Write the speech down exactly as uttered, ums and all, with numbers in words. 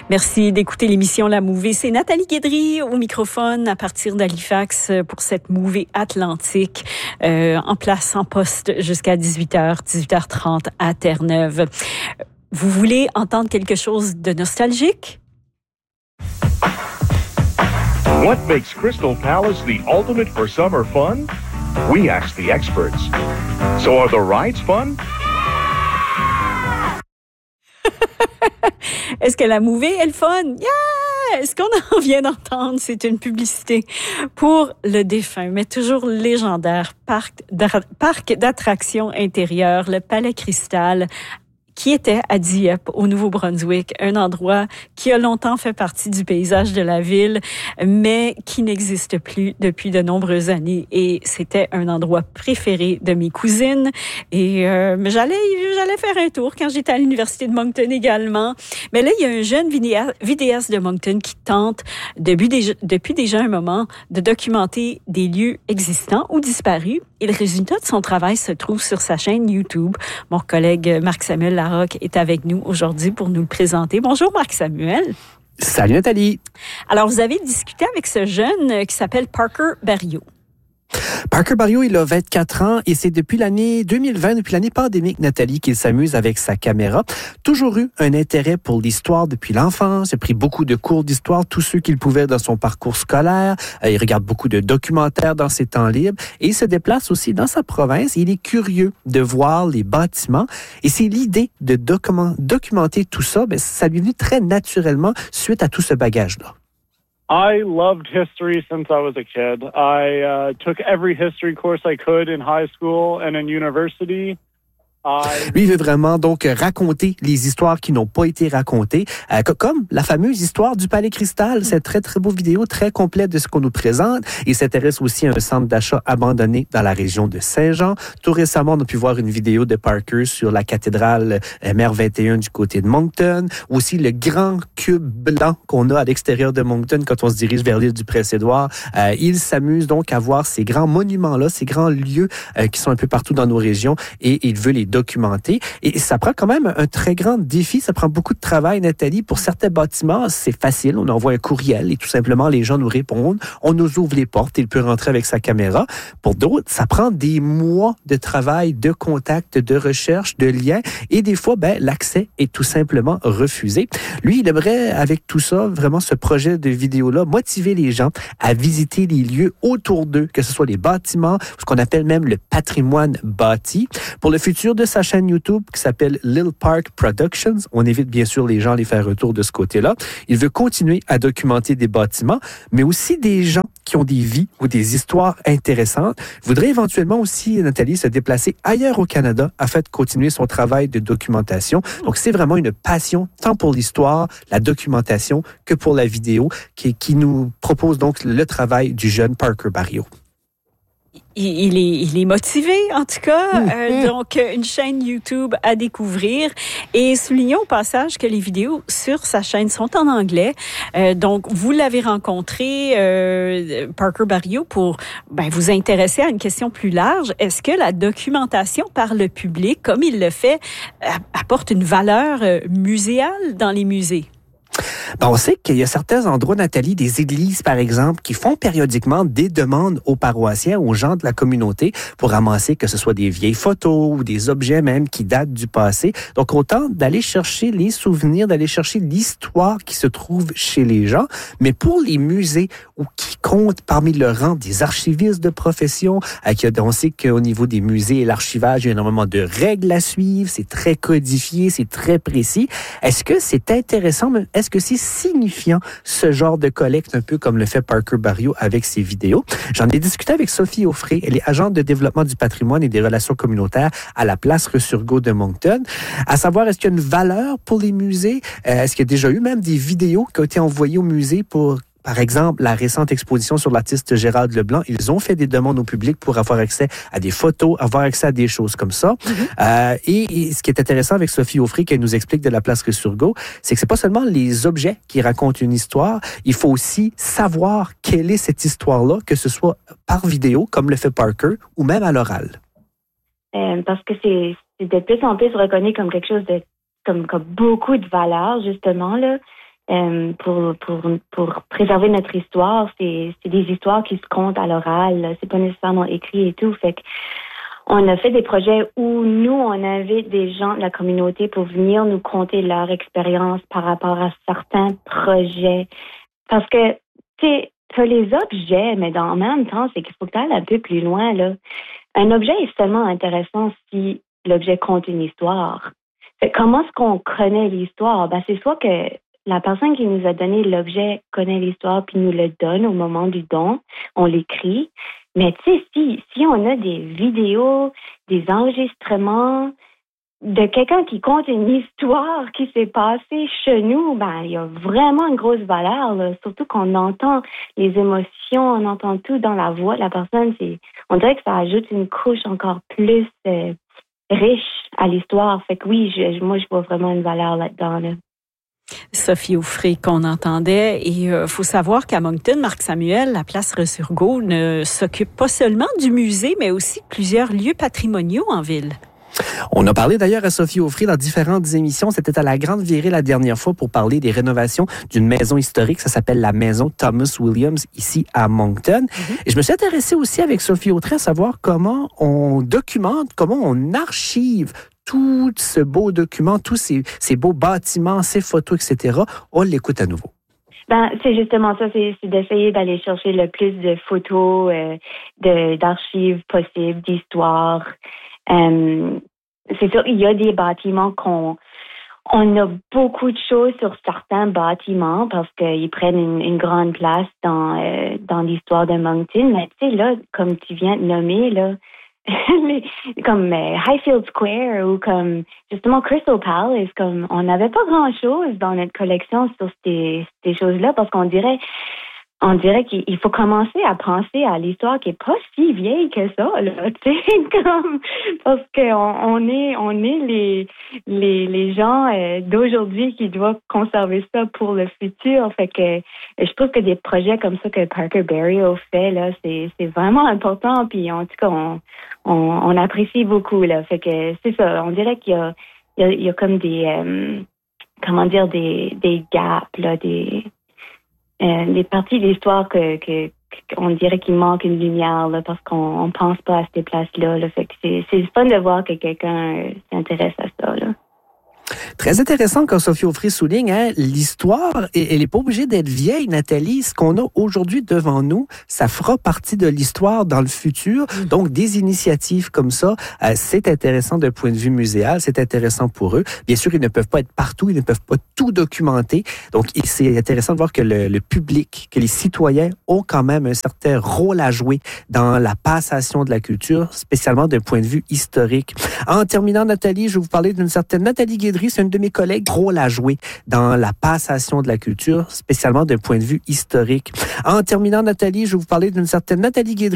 Merci d'écouter l'émission La Mouvée. C'est Nathalie Guédry au microphone à partir d'Halifax pour cette Mouvée Atlantique euh, en place, en poste jusqu'à dix-huit heures, dix-huit heures trente à Terre-Neuve. Vous voulez entendre quelque chose de nostalgique? What makes Crystal Palace the ultimate for summer fun? We asked the experts. So are the rides fun? Est-ce que la mouvée est le fun? Yeah! Ce qu'on en vient d'entendre, c'est une publicité pour le défunt, mais toujours légendaire parc d'attractions intérieures, le Palais Cristal, qui était à Dieppe, au Nouveau-Brunswick, un endroit qui a longtemps fait partie du paysage de la ville, mais qui n'existe plus depuis de nombreuses années. Et c'était un endroit préféré de mes cousines. Et euh, j'allais, j'allais faire un tour quand j'étais à l'Université de Moncton également. Mais là, il y a un jeune vidéaste de Moncton qui tente, depuis déjà, depuis déjà un moment, de documenter des lieux existants ou disparus. Et le résultat de son travail se trouve sur sa chaîne YouTube. Mon collègue Marc-Samuel Larocque est avec nous aujourd'hui pour nous le présenter. Bonjour Marc-Samuel. Salut Nathalie. Alors, vous avez discuté avec ce jeune qui s'appelle Parker Barriot. Parker Barriot, il a vingt-quatre ans et c'est depuis l'année deux mille vingt, depuis l'année pandémique, Nathalie, qu'il s'amuse avec sa caméra. Toujours eu un intérêt pour l'histoire depuis l'enfance. Il a pris beaucoup de cours d'histoire, tous ceux qu'il pouvait dans son parcours scolaire. Il regarde beaucoup de documentaires dans ses temps libres et il se déplace aussi dans sa province. Il est curieux de voir les bâtiments et c'est l'idée de document, documenter tout ça. Ben, ça lui est venu très naturellement suite à tout ce bagage-là. I loved history since I was a kid. I uh, took every history course I could in high school and in university. Lui, il veut vraiment donc raconter les histoires qui n'ont pas été racontées, euh, comme la fameuse histoire du Palais Cristal. C'est très, très beau vidéo, très complète de ce qu'on nous présente. Il s'intéresse aussi à un centre d'achat abandonné dans la région de Saint-Jean. Tout récemment, on a pu voir une vidéo de Parker sur la cathédrale Mère vingt et un du côté de Moncton. Aussi, le grand cube blanc qu'on a à l'extérieur de Moncton quand on se dirige vers l'île du Prince-Édouard. Euh, il s'amuse donc à voir ces grands monuments-là, ces grands lieux euh, qui sont un peu partout dans nos régions et il veut les documenter. Et ça prend quand même un très grand défi. Ça prend beaucoup de travail, Nathalie. Pour certains bâtiments, c'est facile. On envoie un courriel et tout simplement, les gens nous répondent. On nous ouvre les portes et il peut rentrer avec sa caméra. Pour d'autres, ça prend des mois de travail, de contact, de recherche, de liens. Et des fois, ben, l'accès est tout simplement refusé. Lui, il aimerait, avec tout ça, vraiment ce projet de vidéo-là, motiver les gens à visiter les lieux autour d'eux, que ce soit les bâtiments, ce qu'on appelle même le patrimoine bâti. Pour le futur de sa chaîne YouTube qui s'appelle Lil Park Productions. On évite bien sûr les gens à les faire retour de ce côté-là. Il veut continuer à documenter des bâtiments, mais aussi des gens qui ont des vies ou des histoires intéressantes. Il voudrait éventuellement aussi, Nathalie, se déplacer ailleurs au Canada afin de continuer son travail de documentation. Donc, c'est vraiment une passion tant pour l'histoire, la documentation que pour la vidéo qui, qui nous propose donc le travail du jeune Parker Barriot. Il est, il est motivé, en tout cas. Mmh. Euh, donc, une chaîne YouTube à découvrir. Et soulignons au passage que les vidéos sur sa chaîne sont en anglais. Euh, donc, vous l'avez rencontré, euh, Parker Barriot, pour ben, vous intéresser à une question plus large. Est-ce que la documentation par le public, comme il le fait, apporte une valeur muséale dans les musées? Ben, on sait qu'il y a certains endroits, Nathalie, des églises, par exemple, qui font périodiquement des demandes aux paroissiens, aux gens de la communauté, pour ramasser que ce soit des vieilles photos ou des objets même qui datent du passé. Donc, autant d'aller chercher les souvenirs, d'aller chercher l'histoire qui se trouve chez les gens. Mais pour les musées, ou qui comptent parmi le rang des archivistes de profession, on sait qu'au niveau des musées et l'archivage, il y a énormément de règles à suivre, c'est très codifié, c'est très précis. Est-ce que c'est intéressant, mais est-ce que c'est signifiant, ce genre de collecte, un peu comme le fait Parker Barriot avec ses vidéos? J'en ai discuté avec Sophie Offray. Elle est agente de développement du patrimoine et des relations communautaires à la place Resurgo de Moncton. À savoir, est-ce qu'il y a une valeur pour les musées? Euh, est-ce qu'il y a déjà eu même des vidéos qui ont été envoyées au musée pour... Par exemple, la récente exposition sur l'artiste Gérald Leblanc, ils ont fait des demandes au public pour avoir accès à des photos, avoir accès à des choses comme ça. Mm-hmm. Euh, et, et ce qui est intéressant avec Sophie Offray, qu'elle nous explique de la place Resurgo, c'est que c'est pas seulement les objets qui racontent une histoire, il faut aussi savoir quelle est cette histoire-là, que ce soit par vidéo, comme le fait Parker, ou même à l'oral. Euh, parce que c'est, c'est de plus en plus reconnu comme quelque chose de, comme, comme beaucoup de valeur, justement, là. euh, pour, pour, pour préserver notre histoire. C'est, c'est des histoires qui se comptent à l'oral. C'est pas nécessairement écrit et tout. Fait que on a fait des projets où nous, on invite des gens de la communauté pour venir nous conter leur expérience par rapport à certains projets. Parce que, tu sais, t'as les objets, mais dans, en même temps, c'est qu'il faut que tu ailles un peu plus loin, là. Un objet est seulement intéressant si l'objet compte une histoire. Fait, comment est-ce qu'on connaît l'histoire? Ben, c'est soit que la personne qui nous a donné l'objet connaît l'histoire puis nous le donne au moment du don, on l'écrit. Mais tu sais, si, si on a des vidéos, des enregistrements de quelqu'un qui compte une histoire qui s'est passée chez nous, ben il y a vraiment une grosse valeur, là. Surtout qu'on entend les émotions, on entend tout dans la voix de la personne. C'est, on dirait que ça ajoute une couche encore plus euh, riche à l'histoire. Fait que oui, je, moi je vois vraiment une valeur là-dedans, là. Sophie Aufrey qu'on entendait. Et il euh, faut savoir qu'à Moncton, Marc Samuel, la place Resurgo, ne s'occupe pas seulement du musée, mais aussi de plusieurs lieux patrimoniaux en ville. On a parlé d'ailleurs à Sophie Aufrey dans différentes émissions. C'était à la Grande Virée la dernière fois pour parler des rénovations d'une maison historique. Ça s'appelle la maison Thomas Williams, ici à Moncton. Mm-hmm. Et je me suis intéressé aussi avec Sophie Aufrey à savoir comment on documente, comment on archive tout ce beau document, tous ces, ces beaux bâtiments, ces photos, et cetera. On l'écoute à nouveau. Ben, c'est justement ça, c'est, c'est d'essayer d'aller chercher le plus de photos, euh, de, d'archives possibles, d'histoires. Euh, c'est sûr, il y a des bâtiments qu'on on a beaucoup de choses sur certains bâtiments parce qu'ils prennent une, une grande place dans euh, dans l'histoire de Moncton. Mais tu sais, là, comme tu viens de nommer, là, comme euh, Highfield Square ou comme justement Crystal Palace, comme on n'avait pas grand-chose dans notre collection sur ces, ces choses-là parce qu'on dirait on dirait qu'il faut commencer à penser à l'histoire qui est pas si vieille que ça, là, tu sais, comme, parce qu'on on est, on est les, les, les gens euh, d'aujourd'hui qui doivent conserver ça pour le futur. Fait que je trouve que des projets comme ça que Parker Berry a fait, là, c'est, c'est vraiment important. Puis en tout cas, on, on, on apprécie beaucoup, là. Fait que c'est ça. On dirait qu'il y a, il y a, il y a comme des, euh, comment dire, des, des gaps, là, des Euh, les parties de l'histoire que, que, qu'on dirait qu'il manque une lumière là, parce qu'on ne pense pas à ces places-là. Là. Fait que c'est, c'est fun de voir que quelqu'un euh, s'intéresse à ça. Là. Très intéressant quand Sophie Aufrey souligne, hein, l'histoire, elle n'est pas obligée d'être vieille, Nathalie. Ce qu'on a aujourd'hui devant nous, ça fera partie de l'histoire dans le futur. Mmh. Donc, des initiatives comme ça, euh, c'est intéressant d'un point de vue muséal, c'est intéressant pour eux. Bien sûr, ils ne peuvent pas être partout, ils ne peuvent pas tout documenter. Donc, c'est intéressant de voir que le, le public, que les citoyens ont quand même un certain rôle à jouer dans la passation de la culture, spécialement d'un point de vue historique. En terminant, Nathalie, je vais vous parler d'une certaine Nathalie Guédry, c'est une de mes collègues, rôle à jouer dans la passation de la culture, spécialement d'un point de vue historique. En terminant, Nathalie, je vais vous parler d'une certaine Nathalie Guédry.